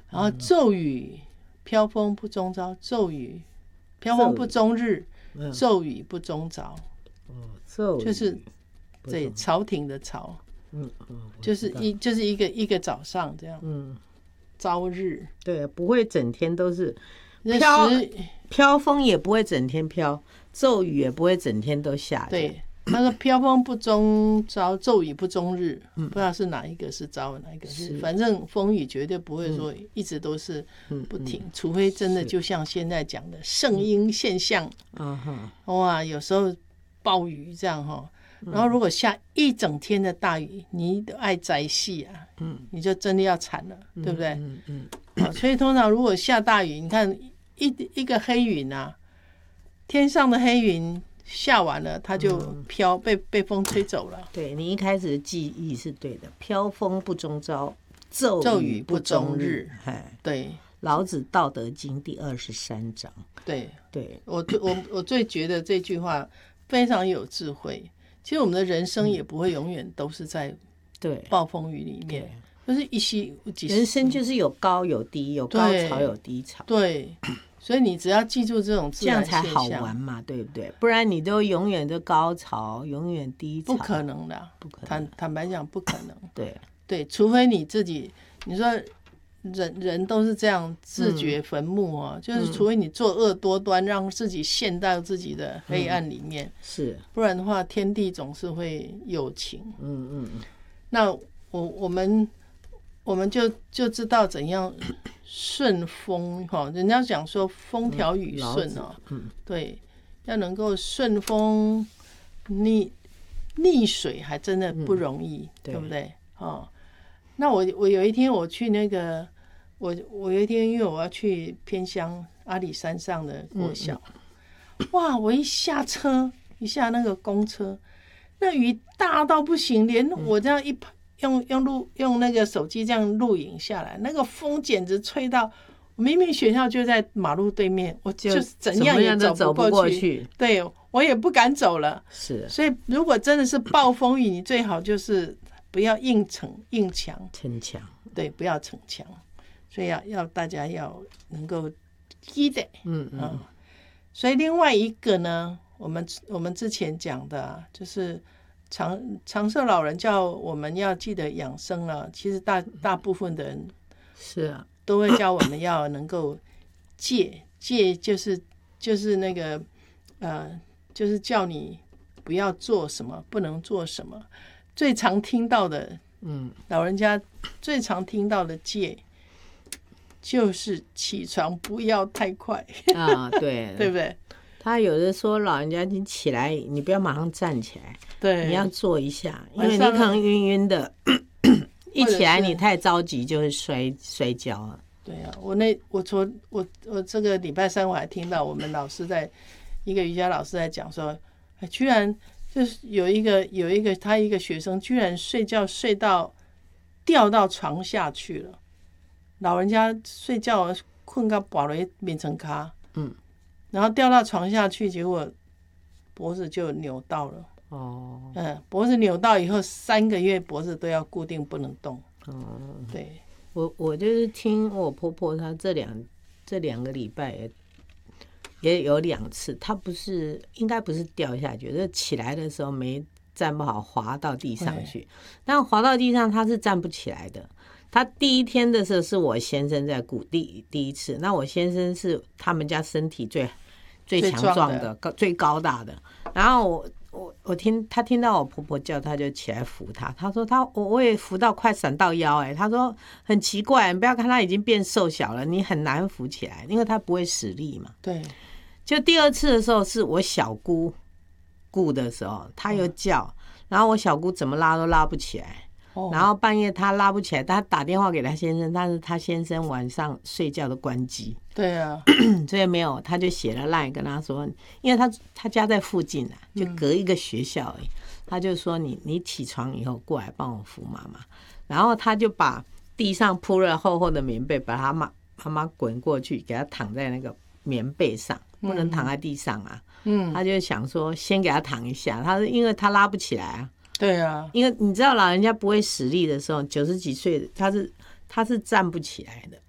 然后骤雨飘风不终朝，骤雨飘风不终日，骤雨不终朝。就是对朝廷的朝，就是一个早上这样，朝日， 对，不会整天都是飘风，也不会整天飘，骤雨也不会整天都下。 对，那个飘风不终朝，骤雨不终日，不知道是哪一个是朝，哪一个是，反正风雨绝对不会说一直都是不停，除非真的就像现在讲的圣婴现象，哇，有时候暴雨这样哈。然后如果下一整天的大雨，你都爱宅戏啊，你就真的要惨了，对不对？所以通常如果下大雨，你看一个黑云啊，天上的黑云下完了，它就飘，被风吹走了。 对，你一开始的记忆是对的，飘风不终朝，骤雨不终日。 对， 老子《道德经》第23章。 对，我最觉得这句话非常有智慧。其实我们的人生也不会永远都是在暴风雨里面，就是一夕几时。 人生就是有高有低，有高潮有低潮。 对，所以你只要记住这种自然现象， 这样才好玩嘛，对不对？不然你都永远都高潮，永远低潮， 不可能的，不可能。坦白讲，不可能。对，除非你自己，你说人都是这样自掘坟墓啊，就是除非你作恶多端，让自己陷到自己的黑暗里面， 是， 不然的话，天地总是会有情。那我们就知道怎样顺风哈。人家讲说风调雨顺哦，对，要能够顺风逆水，还真的不容易，对不对？那我有一天我去那个，我有一天因为我要去偏乡阿里山上的国小，哇！我一下那个公车，那雨大到不行，连我这样用那个手机这样录影下来，那个风简直吹到，明明学校就在马路对面，我就怎样也走不过去，对我也不敢走了。 是， 所以如果真的是暴风雨，你最好就是不要逞强，对，不要逞强，所以要大家要能够记得，所以另外一个呢，我们之前讲的就是长寿老人叫我们要记得养生了，其实大部分的人是啊， 都会教我们要能够戒，就是那个就是叫你不要做什么，不能做什么。最常听到的，老人家最常听到的戒，就是起床不要太快啊，对， 对不对？ 他有的说老人家你起来，你不要马上站起来， 对， 你要坐一下，因为你可能晕晕的，一起来你太着急就会摔跤了。 对啊，我这个礼拜三我还听到我们一个瑜伽老师在讲说，居然就是有一个他一个学生居然睡觉睡到掉到床下去了，老人家睡觉困到饱了变成咖，然后掉到床下去，结果脖子就扭到了。脖子扭到以后3个月脖子都要固定不能动。对， 我就是听我婆婆她这两个礼拜也有2次，她应该不是掉下去，就是起来的时候没站不好，滑到地上去。但滑到地上她是站不起来的。她第一天的时候是我先生在顾第一次，那我先生是他们家身体最强壮的、最高大的。然后他听到我婆婆叫，他就起来扶她。他说我也扶到快闪到腰，他说很奇怪，你不要看他已经变瘦小了，你很难扶起来，因为他不会使力嘛。 对。 就第2次的时候是我小姑顾的时候，他又叫，然后我小姑怎么拉都拉不起来。然后半夜他拉不起来，他打电话给他先生，但是他先生晚上睡觉都关机。 对啊， 所以没有，他就写了 LINE 跟他说，因为他家在附近啊，就隔一个学校而已。他就说你起床以后过来帮我扶妈妈，然后他就把地上铺了厚厚的棉被，把他妈妈滚过去，给他躺在那个棉被上，不能躺在地上啊。他就想说先给他躺一下，他说因为他拉不起来啊。 对啊， 因为你知道老人家不会使力的时候，90几岁他是站不起来的。